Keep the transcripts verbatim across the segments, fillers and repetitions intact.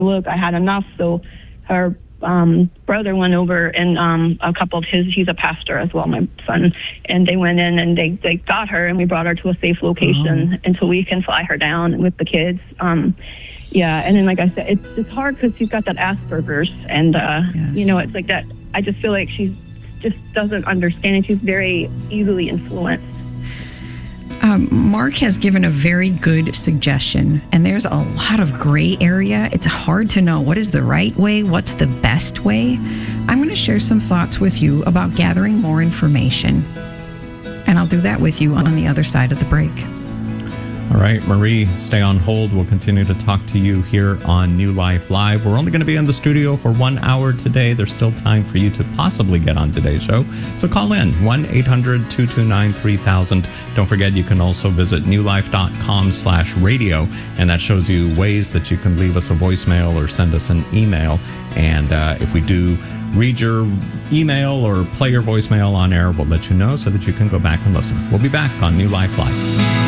look, I had enough. So her um, brother went over and um, a couple of his, he's a pastor as well, my son, and they went in and they, they got her and we brought her to a safe location oh. until we can fly her down with the kids. Um, yeah, and then like I said, it's, it's hard because she's got that Asperger's and, uh, yes. you know, it's like that. I just feel like she just doesn't understand and she's very easily influenced. Um, Mark has given a very good suggestion, and there's a lot of gray area. It's hard to know what is the right way, what's the best way. I'm going to share some thoughts with you about gathering more information, and I'll do that with you on the other side of the break. All right, Marie, stay on hold. We'll continue to talk to you here on New Life Live. We're only going to be in the studio for one hour today. There's still time for you to possibly get on today's show. So call in, one eight hundred two two nine three thousand. Don't forget, you can also visit newlife.com slash radio, and that shows you ways that you can leave us a voicemail or send us an email. And uh, if we do read your email or play your voicemail on air, we'll let you know so that you can go back and listen. We'll be back on New Life Live.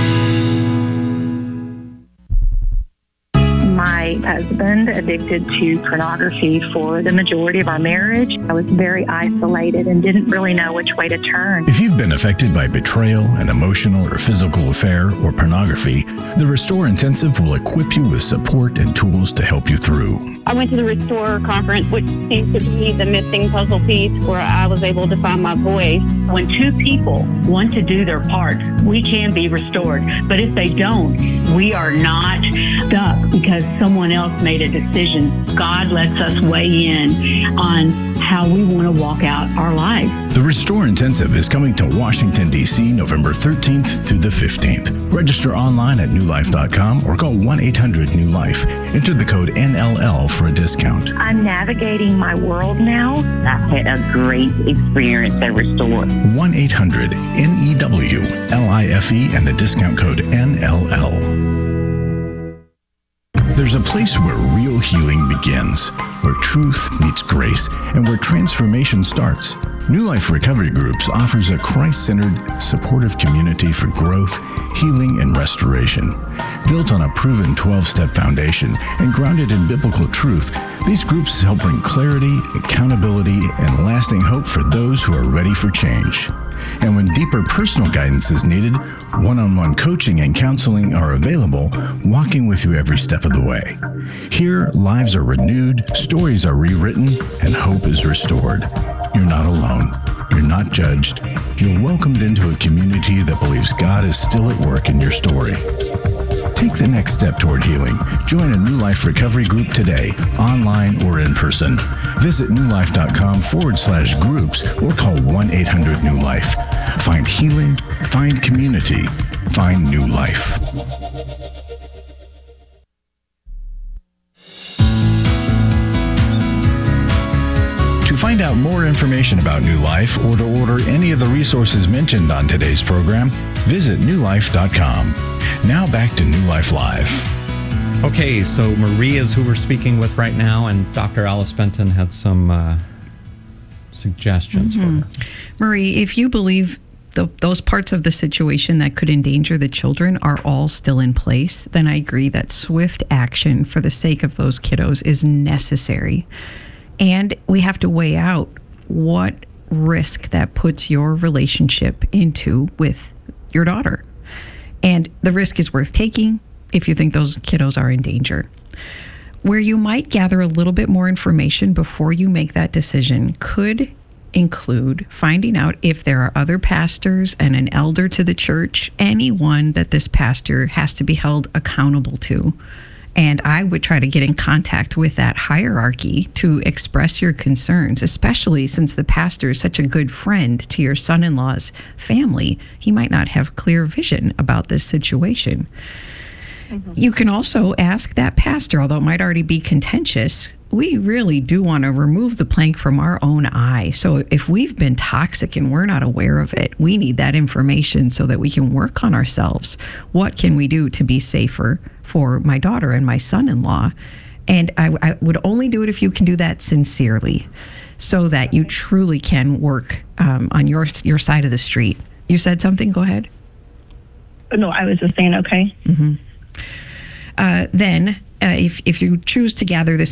My husband addicted to pornography for the majority of our marriage. I was very isolated and didn't really know which way to turn. If you've been affected by betrayal, an emotional or physical affair, or pornography, the Restore Intensive will equip you with support and tools to help you through. I went to the Restore conference, which seems to be the missing puzzle piece where I was able to find my voice. When two people want to do their part, we can be restored. But if they don't, we are not stuck because someone else made a decision. God lets us weigh in on how we want to walk out our life. The Restore Intensive is coming to Washington, D C November thirteenth through the fifteenth. Register online at new life dot com or call one eight hundred new life. Enter the code N L L for a discount. I'm navigating my world now. I've had a great experience at Restore. one eight hundred N E W L I F E and the discount code N L L. There's a place where real healing begins, where truth meets grace, and where transformation starts. New Life Recovery Groups offers a Christ-centered, supportive community for growth, healing, and restoration. Built on a proven twelve-step foundation and grounded in biblical truth, these groups help bring clarity, accountability, and lasting hope for those who are ready for change. And when deeper personal guidance is needed, one-on-one coaching and counseling are available, walking with you every step of the way. Here, lives are renewed, stories are rewritten, and hope is restored. You're not alone. You're not judged. You're welcomed into a community that believes God is still at work in your story. Take the next step toward healing. Join a New Life Recovery Group today, online or in person. Visit newlife.com forward slash groups or call one eight hundred new life. Find healing, find community, find new life. To find out more information about New Life or to order any of the resources mentioned on today's program, visit new life dot com. Now back to New Life Live. Okay, so Marie is who we're speaking with right now, and Doctor Alice Benton had some uh, suggestions mm-hmm. for her. Marie, if you believe the, those parts of the situation that could endanger the children are all still in place, then I agree that swift action for the sake of those kiddos is necessary. And we have to weigh out what risk that puts your relationship into with your daughter. And the risk is worth taking if you think those kiddos are in danger. Where you might gather a little bit more information before you make that decision could include finding out if there are other pastors and an elder to the church, anyone that this pastor has to be held accountable to. And I would try to get in contact with that hierarchy to express your concerns, especially since the pastor is such a good friend to your son-in-law's family. He might not have clear vision about this situation. Mm-hmm. You can also ask that pastor, although it might already be contentious, we really do want to remove the plank from our own eye. So if we've been toxic and we're not aware of it, we need that information so that we can work on ourselves. What can we do to be safer for my daughter and my son-in-law? And I, I would only do it if you can do that sincerely, so that you truly can work um, on your your side of the street. You said something? Go ahead. No, I was just saying, okay. Mm-hmm. Uh, then, uh, if if you choose to gather this